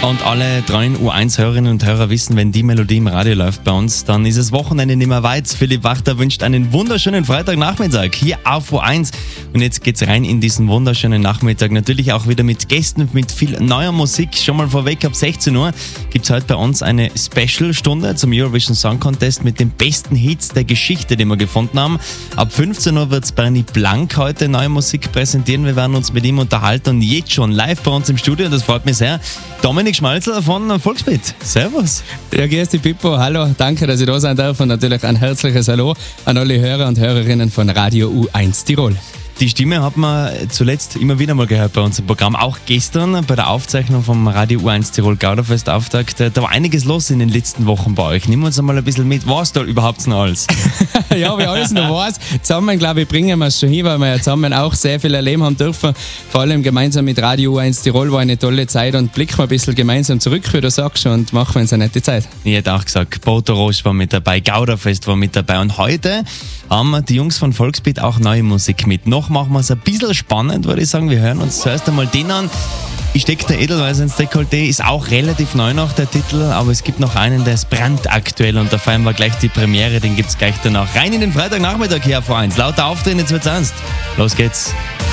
Und alle treuen U1-Hörerinnen und Hörer wissen, wenn die Melodie im Radio läuft bei uns, dann ist das Wochenende nicht mehr weit. Philipp Wachter wünscht einen wunderschönen Freitagnachmittag hier auf U1. Und jetzt geht's rein in diesen wunderschönen Nachmittag. Natürlich auch wieder mit Gästen, mit viel neuer Musik. Schon mal vorweg, ab 16 Uhr gibt's heute bei uns eine Special-Stunde zum Eurovision Song Contest mit den besten Hits der Geschichte, die wir gefunden haben. Ab 15 Uhr wird's Bernie Blank heute neue Musik präsentieren. Wir werden uns mit ihm unterhalten und jetzt schon live bei uns im Studio. Das freut mich sehr. Dominik Schmalzl von Volksbeat. Servus. Ja, grüß dich, Pippo. Hallo, danke, dass ich da sein darf und natürlich ein herzliches Hallo an alle Hörer und Hörerinnen von Radio U1 Tirol. Die Stimme hat man zuletzt immer wieder mal gehört bei uns im Programm. Auch gestern bei der Aufzeichnung vom Radio U1 Tirol Gauderfest Auftakt. Da war einiges los in den letzten Wochen bei euch. Nimm uns einmal ein bisschen mit. Was da überhaupt noch alles? Ja, wie alles noch was. Zusammen, glaube ich, bringen wir es schon hin, weil wir ja zusammen auch sehr viel erleben haben dürfen. Vor allem gemeinsam mit Radio U1 Tirol war eine tolle Zeit und blicken wir ein bisschen gemeinsam zurück, wie du sagst, und machen wir uns eine nette Zeit. Ich hätte auch gesagt, Boto Roche war mit dabei, Gauderfest war mit dabei und heute haben die Jungs von Volksbeat auch neue Musik mit. Noch machen wir es ein bisschen spannend, würde ich sagen. Wir hören uns zuerst einmal den an. Ich stecke der Edelweiß ins Dekolleté, ist auch relativ neu noch der Titel, aber es gibt noch einen, der ist brandaktuell und da feiern wir gleich die Premiere, den gibt es gleich danach. Rein in den Freitagnachmittag hier auf 1. Lauter Auftreten, jetzt wird's ernst. Los geht's.